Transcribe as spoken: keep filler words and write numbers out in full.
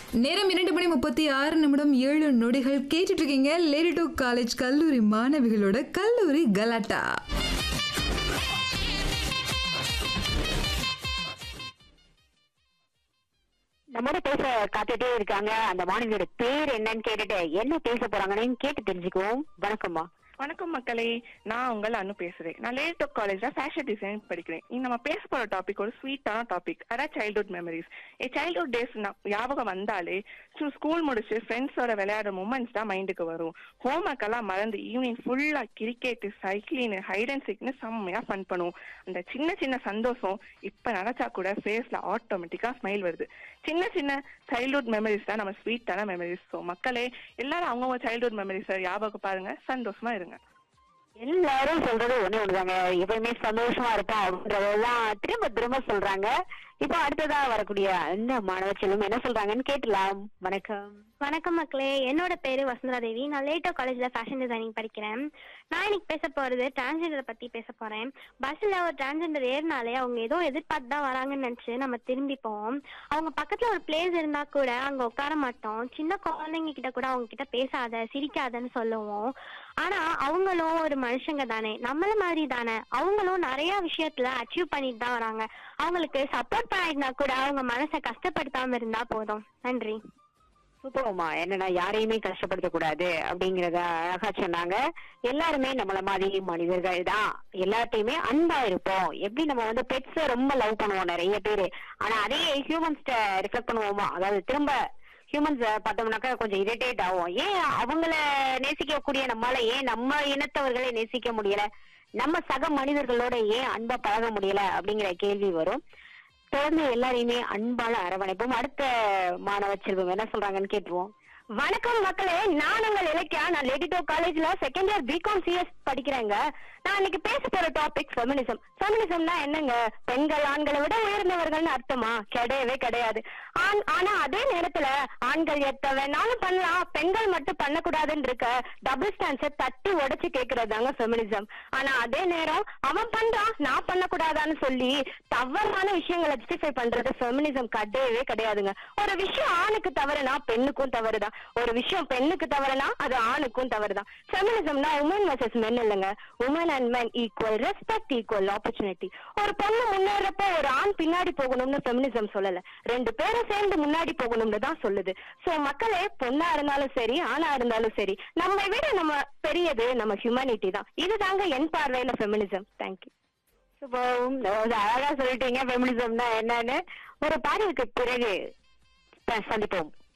நேரம் இரண்டு மணி முப்பத்தி ஆறு நிமிடம் ஏழு நொடிகள் கேட்டுட்டு இருக்கீங்க லேடி டு காலேஜ் கல்லூரி மாணவிகளோட கல்லூரி கலாட்டா. நம்மோட பேச காத்துட்டே இருக்காங்க. அந்த மாணவியோட பேர் என்னன்னு கேட்டுட்டு என்ன பேச போறாங்கன்னு கேட்டு தெரிஞ்சுக்குவோம். வணக்கம்மா. வணக்கம் மக்களே, நான் உங்கள் அனு பேசுறேன். நான் லேடி டாக் காலேஜ்ல ஃபேஷன் டிசைன் படிக்கிறேன். இங்க நம்ம பேச போற டாபிக் ஒரு ஸ்வீட்டான டாபிக், அதாவது சைல்ட்ஹுட் மெமரிஸ். ஏ சைல்ட்ஹுட் டேஸ் ஞாபகம் வந்தாலே ஸ்கூல் முடிச்சு ஃப்ரெண்ட்ஸோட விளையாடுற மூமெண்ட்ஸ் தான் மைண்டுக்கு வரும். ஹோம் ஒர்க் எல்லாம் மறந்து ஈவினிங் ஃபுல்லா கிரிக்கெட், சைக்கிளிங், ஹைட் அண்ட் சீக்னு செம்மையா ஃபன் பண்ணுவோம். அந்த சின்ன சின்ன சந்தோஷம் இப்ப நினைச்சா கூட ஃபேஸ்ல ஆட்டோமேட்டிக்கா ஸ்மைல் வருது. சின்ன சின்ன சைல்ட்ஹுட் மெமரிஸ் தான் நம்ம ஸ்வீட்டான மெமரிஸ். ஸோ மக்களே, எல்லாரும் அவங்கவுங்க சைல்ட்ஹுட் மெமரிஸை ஞாபகம் பாருங்க, சந்தோஷமா இருங்க. எல்லாரும் சொல்றது ஒண்ணு ஒண்ணுதாங்க, எப்பயுமே சந்தோஷமா இருப்போம் அப்படின்றதெல்லாம் திரும்ப திரும்ப சொல்றாங்க. இப்போ அடுத்ததா வரக்கூடிய இந்த மாணவ செல்வம் என்ன சொல்றாங்கன்னு கேட்டலாம். வணக்கம். வணக்கம் மக்களே, என்னோட பேரு வசுந்தரா தேவி. நான் லேட்டோ காலேஜ்ல ஃபேஷன் டிசைனிங் படிக்கிறேன். நான் இன்னைக்கு பேச போறது டிரான்ஸ்ஜெண்டரை பத்தி பேச போறேன். பஸ்ல ஒரு டிரான்ஸ்ஜெண்டர் ஏறினாலே அவங்க ஏதோ எதிர்பார்த்து தான் வராங்கன்னு நினைச்சு நம்ம திரும்பிப்போம். அவங்க பக்கத்துல ஒரு பிளேஸ் இருந்தா கூட அங்க உட்கார மாட்டோம். சின்ன குழந்தைங்க கிட்ட கூட அவங்க கிட்ட பேசாத, சிரிக்காதன்னு சொல்லுவோம். ஆனா அவங்களும் ஒரு மனுஷங்க தானே, நம்மள மாதிரி தானே. அவங்களும் நிறைய விஷயத்துல அச்சீவ் பண்ணிட்டு தான் வராங்க. அவங்களுக்கு சப்போர்ட் பண்ணிருந்தா கூட அவங்க மனசை கஷ்டப்படுத்தாம இருந்தா போதும். நன்றி. சூப்பர்மா. என்னன்னா யாரையுமே கஷ்டப்படுத்த கூடாது அப்படிங்கறத அழகா சொன்னாங்க. எல்லாருமே நம்மள மாதிரி மனிதர்கள் தான், எல்லாத்தையுமே அன்பா இருப்போம். எப்படி நம்ம வந்து பெட்ஸ ரொம்ப லவ் பண்ணுவோம் நிறைய பேரு, ஆனா அதே ஹியூமன்ஸ்ட ரிஃப்ளெக்ட் பண்ணுவோமா? அதாவது திரும்ப ஹியூமன்ஸ் பார்த்தோம்னாக்கா கொஞ்சம் இரிட்டேட் ஆகும். ஏன் அவங்கள நேசிக்கக்கூடிய நம்மளால ஏன் நம்ம இனத்தவர்களை நேசிக்க முடியல, நம்ம சக மனிதர்களோட ஏன் அன்பா பழக முடியல அப்படிங்கிற கேள்வி வரும். தொடர்ந்து எல்லாரையுமே அன்பால அரவணைப்போம். அடுத்த மாணவ செல்வம் என்ன சொல்றாங்கன்னு கேட்டுருவோம். வணக்கம் மக்களே, நான் உங்கள் இலக்கியா. நான் லேடி டாக் காலேஜ்ல செகண்ட் இயர் பிகாம் சிஎஸ் படிக்கிறேங்க. நான் இன்னைக்கு பேச போற டாபிக் ஃபெமினிசம். ஃபெமினிசம்னா என்னங்க? பெண்கள் ஆண்களை விட உயர்ந்தவர்கள்னு அர்த்தமா? கிடையவே கிடையாது. ஆண் ஆனா அதே நேரத்துல ஆண்கள் எத்த வேணாலும் பண்ணலாம், பெண்கள் மட்டும் பண்ணக்கூடாதுன்னு இருக்க டபுள் ஸ்டாண்ட்ஸ தட்டி உடைச்சு கேக்குறதாங்க ஃபெமினிசம். ஆனா அதே நேரம் அவன் பண்றான் நான் பண்ணக்கூடாதான்னு சொல்லி தவறான விஷயங்களை ஜஸ்டிஃபை பண்றது ஃபெமினிசம் கிடையவே கிடையாதுங்க. ஒரு விஷயம் ஆணுக்கு தவறுனா பெண்ணுக்கும் தவறுதான், ஒரு விஷயம் பெண்ணுக்கு தவறுனா அது ஆணுக்கும் தவறுதான். ஃபெமினிசம்னா உமன் வர்சஸ் மென் இல்லைங்க, woman and men equal respect, equal opportunity. ஒரு பொண்ணு முன்னேறப்போ ஒரு ஆண் பின்னாடி போகணும்னு ஃபெமினிசம் சொல்லல, ரெண்டு பேரும் சேர்ந்து முன்னாடி போகணும்னு தான் சொல்லுது. சோ மக்களே, பொண்ணா இருந்தாலும் சரி ஆணா இருந்தாலும் சரி, நம்ம விட நம்ம பெரியது நம்ம ஹியூமனிட்டி தான். இதுதாங்க என் பார்வையில ஃபெமினிசம். தேங்க்யூ. அழகா சொல்லிட்டீங்க ஃபெமினிசம்னா என்னன்னு. ஒரு பாடலுக்கு பிறகு சந்திப்போம்.